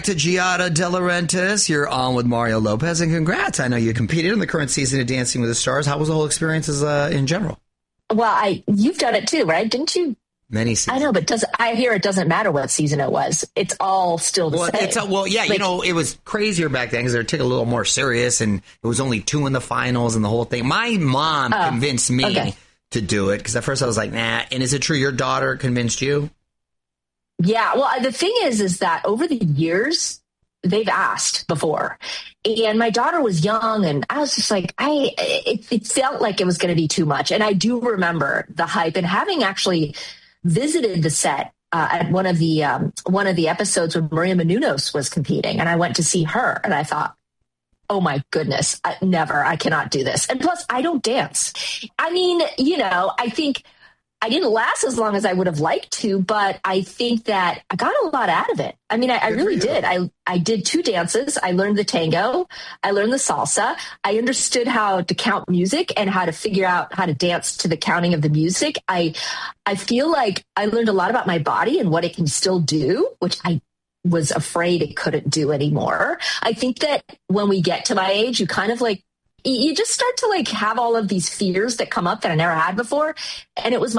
To Giada De Laurentiis, you're on with Mario Lopez, and congrats. I know you competed in the current season of Dancing with the Stars. How was the whole experience in general? Well, you've done it too, right? Didn't you? Many seasons. I know, but I hear it doesn't matter what season it was. It's all still the same. Yeah, it was crazier back then because they took it a little more serious, and it was only 2 in the finals and the whole thing. My mom convinced me to do it because at first I was like, nah. And is it true your daughter convinced you? Yeah, well, the thing is that over the years, they've asked before. And my daughter was young, and I was just like, it felt like it was going to be too much. And I do remember the hype, and having actually visited the set at one of the episodes when Maria Menounos was competing, and I went to see her, and I thought, oh my goodness, I cannot do this. And plus, I don't dance. I mean, I think I didn't last as long as I would have liked to, but I think that I got a lot out of it. I mean, I really did. I did 2 dances. I learned the tango. I learned the salsa. I understood how to count music and how to figure out how to dance to the counting of the music. I feel like I learned a lot about my body and what it can still do, which I was afraid it couldn't do anymore. I think that when we get to my age, you kind of you just start to have all of these fears that come up that I never had before. And it was